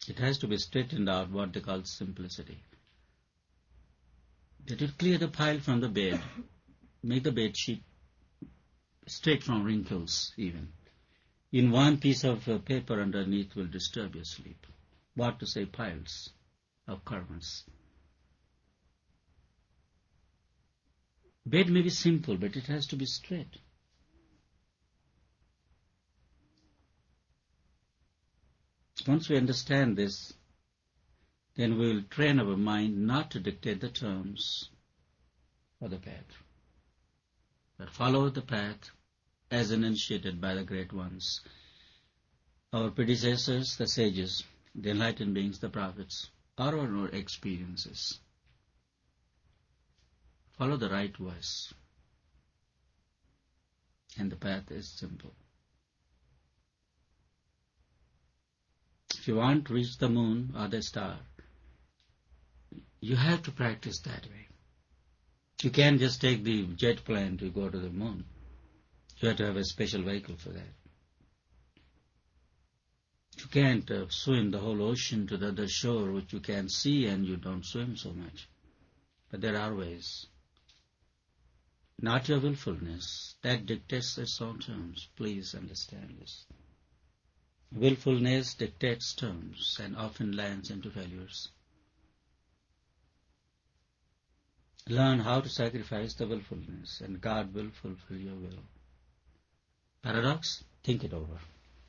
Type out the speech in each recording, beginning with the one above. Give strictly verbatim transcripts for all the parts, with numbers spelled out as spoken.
It has to be straightened out, what they call simplicity. That will clear the pile from the bed, make the bed sheet straight from wrinkles even. In one piece of uh, paper underneath will disturb your sleep. What to say piles of karmas. Bed may be simple, but it has to be straight. Once we understand this, then we will train our mind not to dictate the terms of the path, but follow the path as initiated by the great ones, our predecessors, the sages, the enlightened beings, the prophets, or our own experiences. Follow the right voice, and the path is simple. If you want to reach the moon or the star, you have to practice that way. You can't just take the jet plane to go to the moon. You have to have a special vehicle for that. You can't uh, swim the whole ocean to the other shore, which you can see and you don't swim so much. But there are ways. Not your willfulness. That dictates its own terms. Please understand this. Willfulness dictates terms and often lands into failures. Learn how to sacrifice the willfulness, and God will fulfill your will. Paradox? Think it over.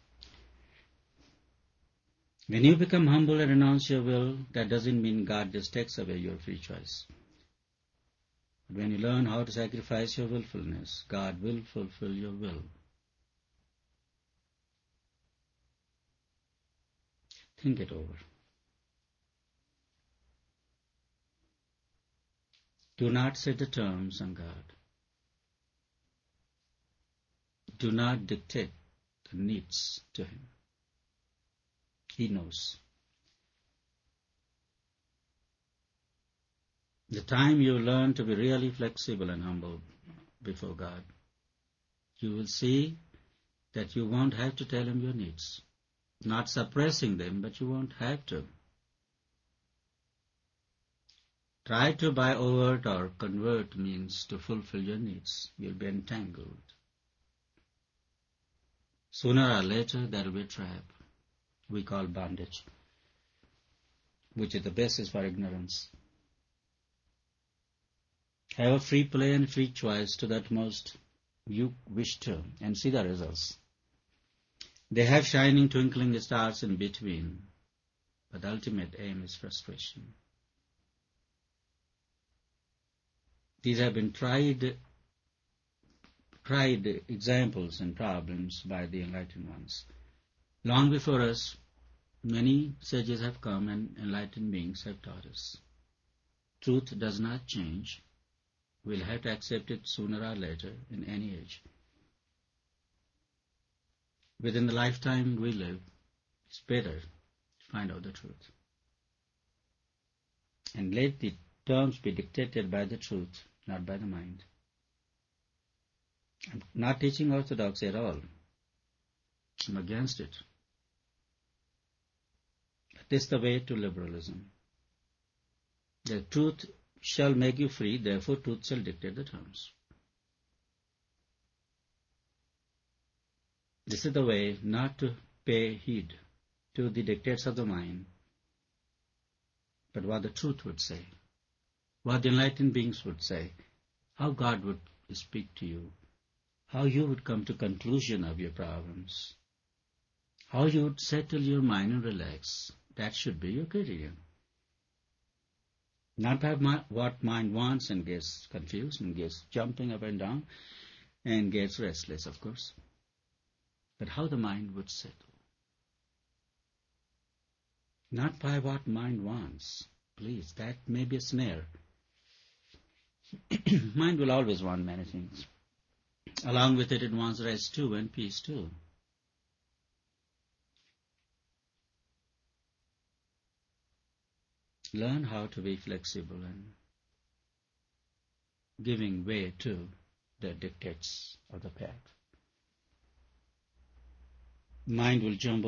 When you become humble and renounce your will, that doesn't mean God just takes away your free choice. But when you learn how to sacrifice your willfulness, God will fulfill your will. Think it over. Do not set the terms on God. Do not dictate the needs to Him. He knows. The time you learn to be really flexible and humble before God, you will see that you won't have to tell Him your needs. Not suppressing them, but you won't have to. Try to by overt or convert means to fulfill your needs. You'll be entangled. Sooner or later, there will be a trap we call bondage, which is the basis for ignorance. Have a free play and free choice to the utmost you wish to, and see the results. They have shining twinkling stars in between, but the ultimate aim is frustration. These have been tried, tried examples and problems by the enlightened ones. Long before us, many sages have come and enlightened beings have taught us. Truth does not change. We'll have to accept it sooner or later in any age. Within the lifetime we live, it's better to find out the truth. And let the terms be dictated by the truth, not by the mind. I'm not teaching orthodoxy at all. I'm against it. But this is the way to liberalism. The truth shall make you free, therefore truth shall dictate the terms. This is the way not to pay heed to the dictates of the mind, but what the truth would say, what the enlightened beings would say, how God would speak to you, how you would come to conclusion of your problems, how you would settle your mind and relax. That should be your criterion. Not by what mind wants and gets confused and gets jumping up and down and gets restless, of course, but how the mind would settle. Not by what mind wants. Please, that may be a snare. Mind will always want many things. Along with it, it wants rest too and peace too. Learn how to be flexible and giving way to the dictates of the path. Mind will jumble